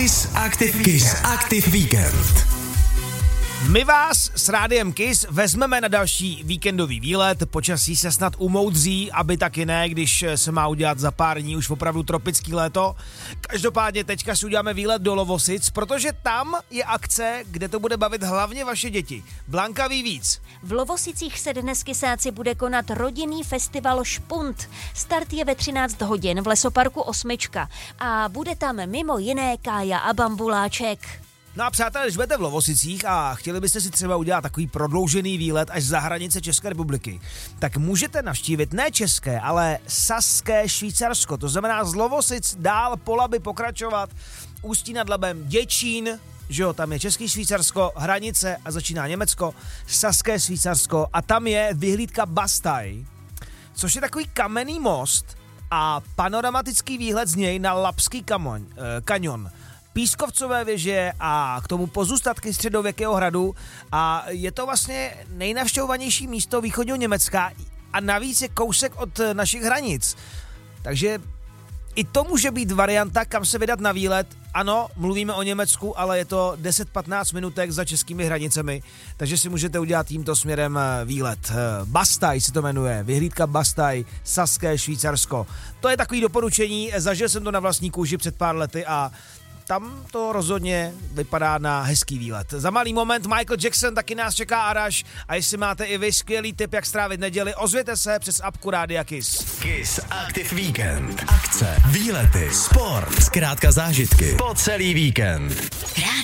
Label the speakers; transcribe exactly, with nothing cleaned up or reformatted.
Speaker 1: Kiss Active, Kiss Active Víkend.
Speaker 2: My vás s Rádiem Kiss vezmeme na další víkendový výlet, počasí se snad umoudří, aby taky ne, když se má udělat za pár dní už opravdu tropický léto. Každopádně teďka si uděláme výlet do Lovosic, protože tam je akce, kde to bude bavit hlavně vaše děti. Blanka ví víc.
Speaker 3: V Lovosicích se dnes kysáci bude konat rodinný festival Špunt. Start je ve třináct hodin v lesoparku Osmička a bude tam mimo jiné Kája a Bambuláček.
Speaker 2: No a přátelé, když budete v Lovosicích a chtěli byste si třeba udělat takový prodloužený výlet až za hranice České republiky, tak můžete navštívit ne české, ale saské Švýcarsko. To znamená z Lovosic dál po Labi pokračovat, Ústí nad Labem, Děčín, že jo, tam je Český Švýcarsko, hranice a začíná Německo, saské Švýcarsko a tam je vyhlídka Bastaj, což je takový kamenný most a panoramatický výhled z něj na Labský kamoň, eh, kanion. Pískovcové věže a k tomu pozůstatky středověkého hradu a je to vlastně nejnavštěvovanější místo východního Německa a navíc je kousek od našich hranic. Takže i to může být varianta, kam se vydat na výlet. Ano, mluvíme o Německu, ale je to deset patnáct minutek za českými hranicemi, takže si můžete udělat tímto směrem výlet. Bastaj se to jmenuje, vyhlídka Bastaj, saské Švýcarsko. To je takový doporučení, zažil jsem to na vlastní kůži před pár lety a tam to rozhodně vypadá na hezký výlet. Za malý moment Michael Jackson, taky nás čeká Araš a jestli máte i vy skvělý tip, jak strávit neděli, ozvěte se přes apku Rádia Kiss.
Speaker 1: Kiss Active Víkend. Akce, výlety, sport, zkrátka zážitky po celý víkend.